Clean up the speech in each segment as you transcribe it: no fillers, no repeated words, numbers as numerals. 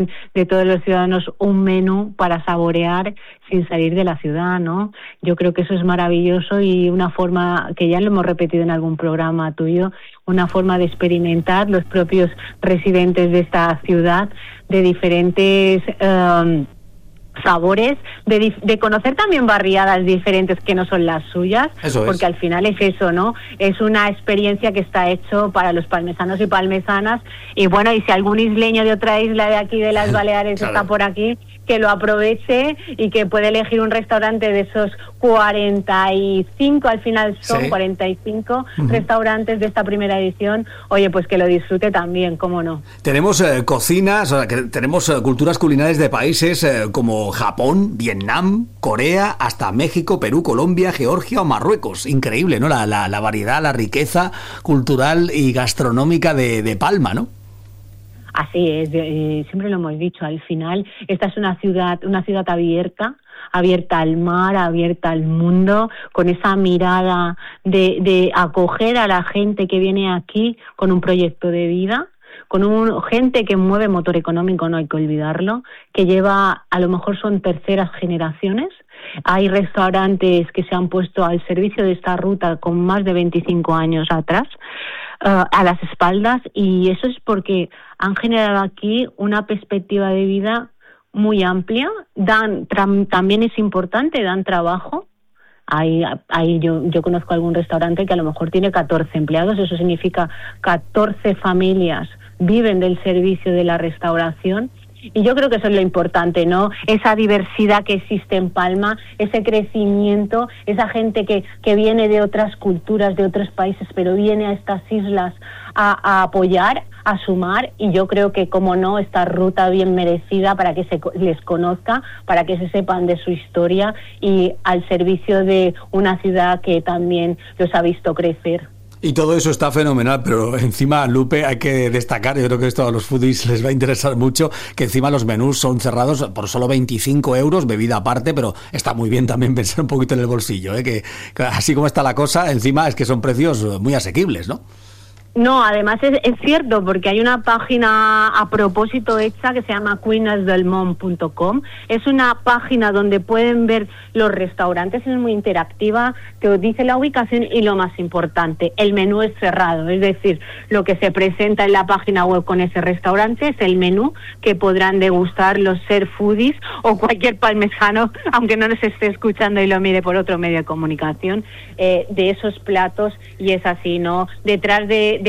de todos los ciudadanos un menú para saborear sin salir de la ciudad, ¿no? Yo creo que eso es maravilloso y una forma que ya lo hemos repetido en algún programa tuyo, una forma de experimentar los propios residentes de esta ciudad de diferentes sabores, de conocer también barriadas diferentes que no son las suyas, porque al final es eso, ¿no? Es una experiencia que está hecho para los palmesanos y palmesanas, y bueno, y si algún isleño de otra isla de aquí de las Baleares está por aquí, que lo aproveche y que puede elegir un restaurante de esos 45, al final son 45 restaurantes de esta primera edición, oye, pues que lo disfrute también, cómo no. Tenemos cocinas, o sea, que tenemos culturas culinarias de países como Japón, Vietnam, Corea, hasta México, Perú, Colombia, Georgia o Marruecos. Increíble, ¿no? La variedad, la riqueza cultural y gastronómica de Palma, ¿no? Así es, siempre lo hemos dicho, al final esta es una ciudad abierta al mar, abierta al mundo, con esa mirada de acoger a la gente que viene aquí con un proyecto de vida, con gente que mueve motor económico, no hay que olvidarlo, que lleva, a lo mejor son terceras generaciones. Hay restaurantes que se han puesto al servicio de esta ruta con más de 25 años atrás, a las espaldas, y eso es porque han generado aquí una perspectiva de vida muy amplia. También es importante, dan trabajo. Yo conozco algún restaurante que a lo mejor tiene 14 empleados, eso significa 14 familias viven del servicio de la restauración. Y yo creo que eso es lo importante, ¿no? Esa diversidad que existe en Palma, ese crecimiento, esa gente que viene de otras culturas, de otros países, pero viene a estas islas a apoyar, a sumar, y yo creo que, como no, esta ruta bien merecida para que se les conozca, para que se sepan de su historia y al servicio de una ciudad que también los ha visto crecer. Y todo eso está fenomenal, pero encima, Lupe, hay que destacar, yo creo que esto a los foodies les va a interesar mucho, que encima los menús son cerrados por solo 25 euros, bebida aparte, pero está muy bien también pensar un poquito en el bolsillo, que así como está la cosa, encima es que son precios muy asequibles, ¿no? No, además es cierto, porque hay una página a propósito hecha que se llama cuinasdelmont.com. Es una página donde pueden ver los restaurantes, es muy interactiva, te dice la ubicación y, lo más importante, el menú es cerrado. Es decir, lo que se presenta en la página web con ese restaurante es el menú que podrán degustar los ser foodies o cualquier palmesano, aunque no nos esté escuchando y lo mire por otro medio de comunicación, de esos platos. Y es así, ¿no? Detrás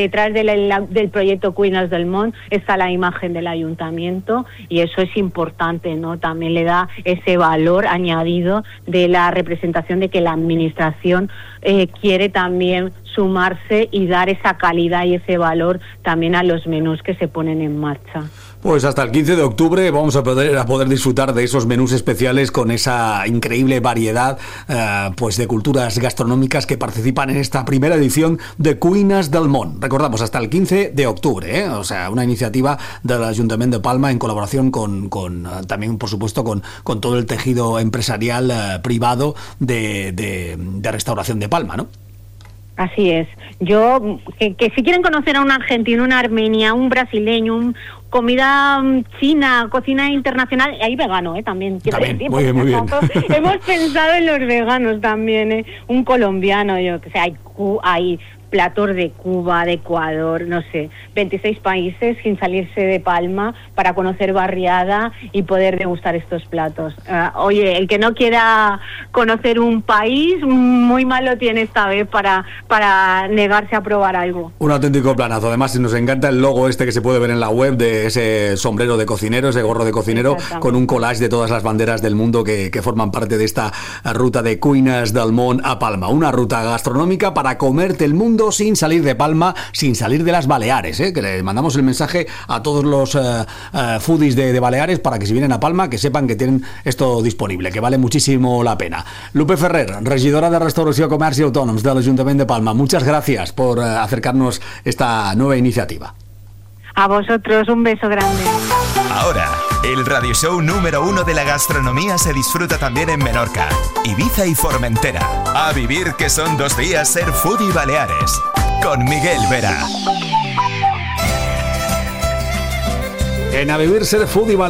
del proyecto Cuinas del Mont está la imagen del ayuntamiento, y eso es importante, ¿no? También le da ese valor añadido de la representación de que la administración quiere también sumarse y dar esa calidad y ese valor también a los menús que se ponen en marcha. Pues hasta el 15 de octubre vamos a poder disfrutar de esos menús especiales con esa increíble variedad pues de culturas gastronómicas que participan en esta primera edición de Cuinas del Mont. Recordamos, hasta el 15 de octubre, o sea, una iniciativa del Ayuntamiento de Palma en colaboración con también, por supuesto, con todo el tejido empresarial privado de restauración de Palma, ¿no? Así es. Yo, que si quieren conocer a un argentino, un armenio, un brasileño, comida china, cocina internacional, hay vegano, también. También, muy bien. Hemos pensado en los veganos también, un colombiano, yo que sé, hay platos de Cuba, de Ecuador, no sé, 26 países sin salirse de Palma para conocer barriada y poder degustar estos platos. Oye, el que no quiera conocer un país, muy mal lo tiene esta vez para negarse a probar algo. Un auténtico planazo. Además, nos encanta el logo que se puede ver en la web de ese sombrero de cocinero, ese gorro de cocinero, con un collage de todas las banderas del mundo que forman parte de esta ruta de Cuinas del Mont a Palma. Una ruta gastronómica para comerte el mundo sin salir de Palma, sin salir de las Baleares, que le mandamos el mensaje a todos los foodies de Baleares para que si vienen a Palma, que sepan que tienen esto disponible, que vale muchísimo la pena. Lupe Ferrer, regidora de Restauració, Comerç i Autònoms del Ayuntamiento de Palma, muchas gracias por acercarnos esta nueva iniciativa. A vosotros, un beso grande. Ahora, el radio show número 1 de la gastronomía se disfruta también en Menorca, Ibiza y Formentera. A vivir, que son 2 días ser foodie Baleares, con Miguel Vera. En A Vivir Ser Food y